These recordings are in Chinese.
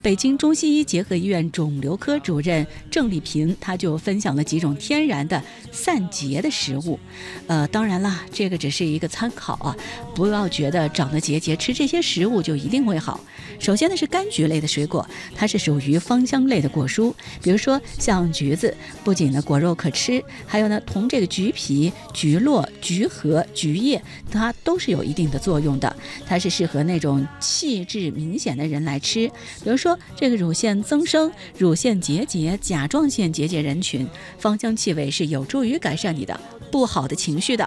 北京中西医结合医院肿瘤科主任郑丽萍，他就分享了几种天然的散结的食物。当然了，这个只是一个参考啊，不要觉得长了结节吃这些食物就一定会好。首先呢是柑橘类的水果，它是属于芳香类的果蔬，比如说像橘子，不仅呢果肉可吃，还有呢同这个橘皮、橘络、橘核、橘叶，它都是有一定的作用的。它是适合那种气质明显的人来吃，比如说这个乳腺增生、乳腺结节、甲状腺结节人群，芳香气味是有助于改善你的不好的情绪的。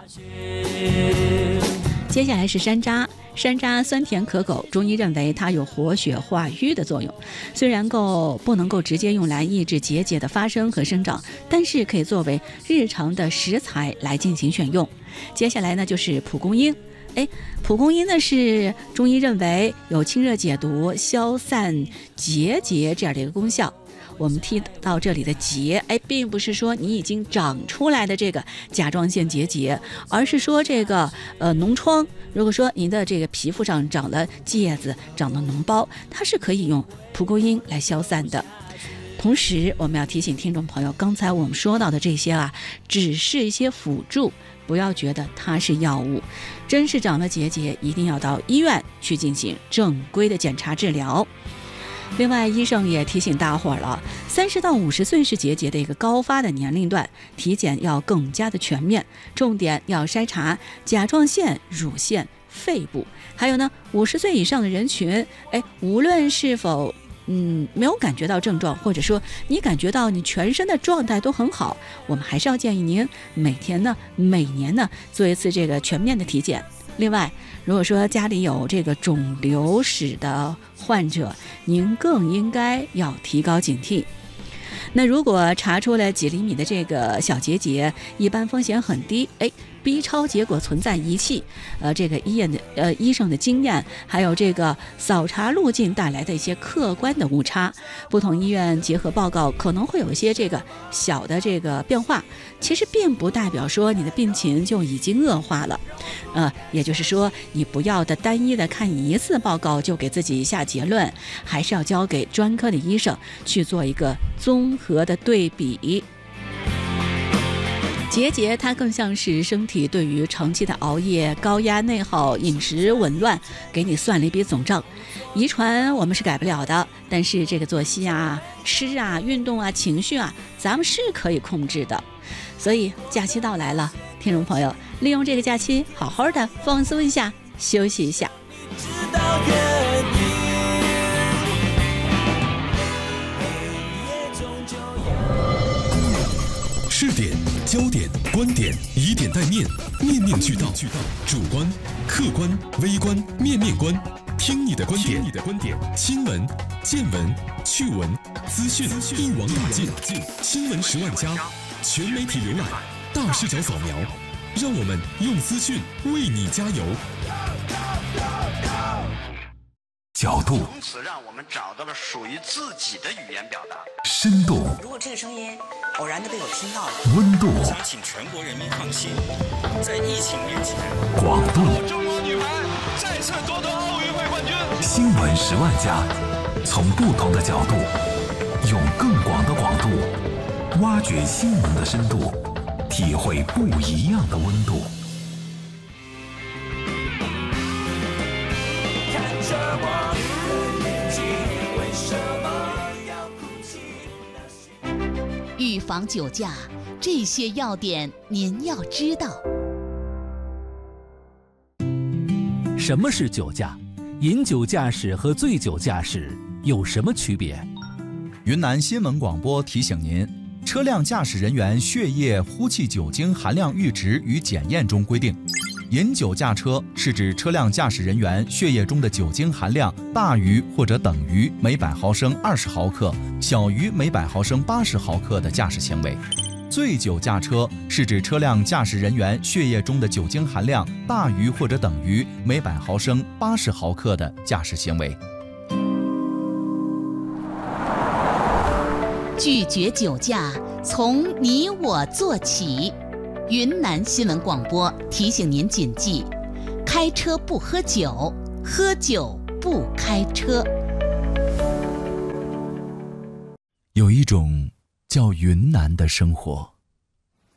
接下来是山楂，山楂酸甜可口，中医认为它有活血化瘀的作用。虽然不能够直接用来抑制结节的发生和生长，但是可以作为日常的食材来进行选用。接下来呢就是蒲公英。蒲公英呢是中医认为有清热解毒、消散结节这样的一个功效。我们提到这里的结，并不是说你已经长出来的这个甲状腺结节，而是说这个脓疮。如果说您的这个皮肤上长了疖子、长了脓包，它是可以用蒲公英来消散的。同时我们要提醒听众朋友，刚才我们说到的这些只是一些辅助，不要觉得它是药物，真是长了结节一定要到医院去进行正规的检查治疗。另外医生也提醒大伙了，30到50岁是结节的一个高发的年龄段，体检要更加的全面，重点要筛查甲状腺、乳腺、肺部，还有呢50岁以上的人群，无论是否没有感觉到症状，或者说你感觉到你全身的状态都很好，我们还是要建议您每年呢做一次这个全面的体检。另外，如果说家里有这个肿瘤史的患者，您更应该要提高警惕。那如果查出了几厘米的这个小结节，一般风险很低。B 超结果存在仪器，这个医生的经验，还有这个扫查路径带来的一些客观的误差，不同医院结合报告可能会有一些这个小的这个变化，其实并不代表说你的病情就已经恶化了。也就是说，你不要单一的看一次报告就给自己下结论，还是要交给专科的医生去做一个综合的对比。结节它更像是身体对于长期的熬夜、高压内耗、饮食紊乱给你算了一笔总账。遗传我们是改不了的，但是这个作息吃运动情绪咱们是可以控制的。所以假期到来了，听众朋友利用这个假期好好的放松一下，休息一下。 视点、焦点、观点，以点带面，面面俱到。主观、客观、微观、面面观，听你的观点。新闻、见闻、趣闻、资讯，一网打尽。新闻10万加，全媒体浏览，大视角扫描，让我们用资讯为你加油。角度， 从此让我们找到了属于自己的语言表达。 深度， 如果这个声音偶然的被我听到了， 温度， 想请全国人民放心，在疫情面前， 广度， 中国女排再次夺得奥运会冠军。 新闻10万加，从不同的角度，用更广的广度，挖掘新闻的深度，体会不一样的温度。 预防酒驾，这些要点您要知道。 什么是酒驾？饮酒驾驶和醉酒驾驶有什么区别？ 云南新闻广播提醒您，车辆驾驶人员血液呼气酒精含量阈值与检验中规定，饮酒驾车是指车辆驾驶人员血液中的酒精含量大于或者等于每百毫升20毫克，小于每百毫升80毫克的驾驶行为。醉酒驾车是指车辆驾驶人员血液中的酒精含量大于或者等于每百毫升80毫克的驾驶行为。 拒绝酒驾，从你我做起。云南新闻广播提醒您谨记：开车不喝酒，喝酒不开车。 有一种叫云南的生活。